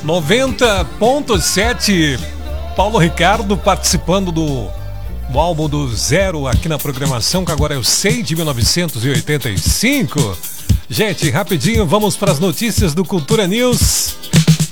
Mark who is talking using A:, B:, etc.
A: 90.7, Paulo Ricardo participando do álbum do Zero aqui na programação, que agora eu sei, de 1985. Gente, rapidinho, vamos para as notícias do Cultura News.